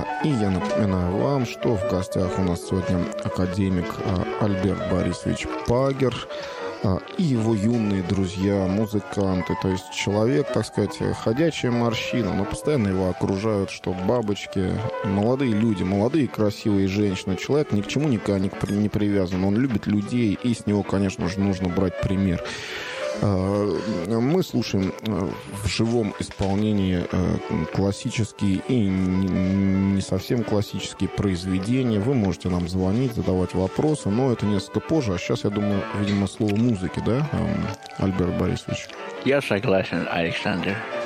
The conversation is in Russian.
И я напоминаю вам, что в гостях у нас сегодня академик Альберт Борисович Пагер и его юные друзья, музыканты. То есть человек, так сказать, ходячая морщина, но постоянно его окружают, что бабочки, молодые люди, молодые красивые женщины. Человек ни к чему никогда не привязан. Он любит людей, и с него, конечно же, нужно брать пример. Мы слушаем в живом исполнении классические и не совсем классические произведения. Вы можете нам звонить, задавать вопросы, но это несколько позже. А сейчас, я думаю, видимо, слово музыки, да, Альберт Борисович? Я согласен, Александр.